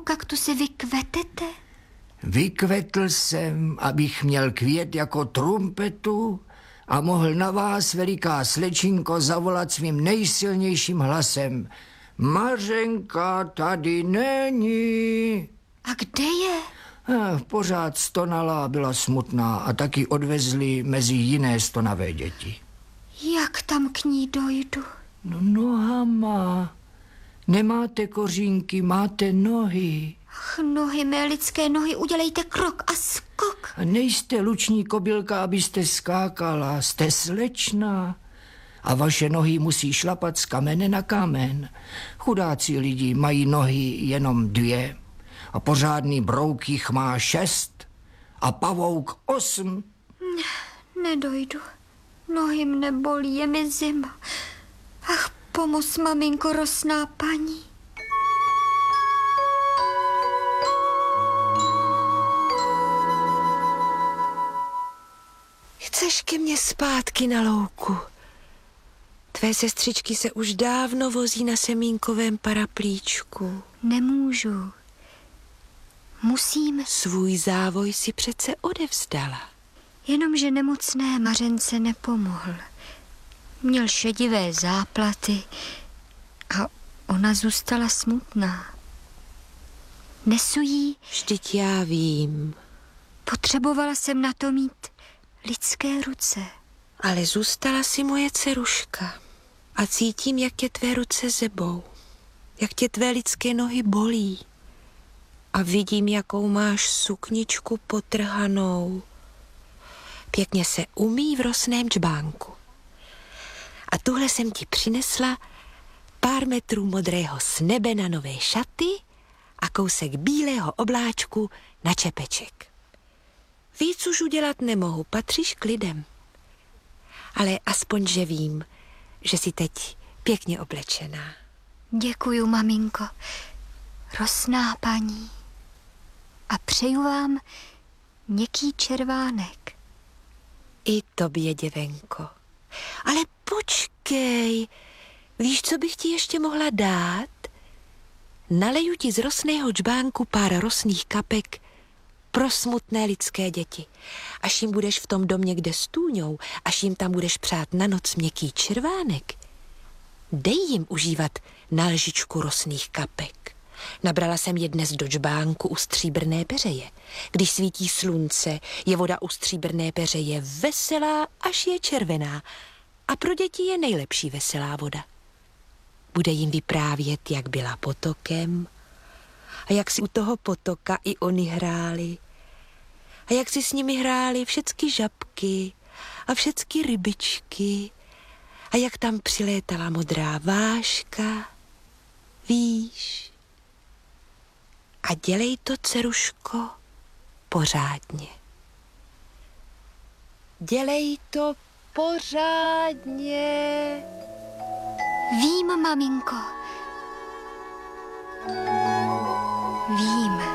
kaktusy vy kvetete? Vykvetl jsem, abych měl květ jako trumpetu a mohl na vás, veliká slečinko, zavolat svým nejsilnějším hlasem. Mařenka tady není. A kde je? Pořád stonala a byla smutná a taky odvezli mezi jiné stonavé děti. Jak tam k ní dojdu? No nohama. Nemáte kořínky, máte nohy. Ach, nohy, mé lidské nohy, udělejte krok a skok. A nejste luční kobylka, abyste skákala, jste slečna. A vaše nohy musí šlapat z kamene na kámen. Chudáci lidi mají nohy jenom 2. A pořádný brouk jich má 6. A pavouk 8. Nedojdu. Nohy mne bolí, je mi zima. Ach, pomoz, maminko, rosná paní. Chceš ke mně zpátky na louku? Tvé sestřičky se už dávno vozí na semínkovém paraplíčku. Nemůžu. Musím. Svůj závoj si přece odevzdala. Jenomže nemocné Mařence nepomohl. Měl šedivé záplaty a ona zůstala smutná. Nesu jí. Vždyť já vím. Potřebovala jsem na to mít lidské ruce. Ale zůstala si moje dceruška. A cítím, jak tě tvé ruce zebou. Jak tě tvé lidské nohy bolí. A vidím, jakou máš sukničku potrhanou. Pěkně se umí v rosném džbánku. A tuhle jsem ti přinesla pár metrů modrého s nebe na nové šaty a kousek bílého obláčku na čepeček. Víc už udělat nemohu, patříš k lidem. Ale aspoň, že vím, že jsi teď pěkně oblečená. Děkuju, maminko, rosná paní. A přeju vám měkký červánek. I tobě, děvenko. Ale počkej, víš, co bych ti ještě mohla dát? Naleju ti z rosného džbánku pár rosných kapek pro smutné lidské děti. Až jim budeš v tom domě, kde stůňou, až jim tam budeš přát na noc měkký červánek, dej jim užívat na lžičku rosných kapek. Nabrala jsem je dnes do džbánku u stříbrné peřeje. Když svítí slunce, je voda u stříbrné peřeje veselá, až je červená. A pro děti je nejlepší veselá voda. Bude jim vyprávět, jak byla potokem a jak si u toho potoka i oni hráli. A jak si s nimi hráli všecky žabky a všecky rybičky. A jak tam přilétala modrá váška. Víš? A dělej to, dceruško, pořádně. Dělej to pořádně. Vím, maminko. Vím.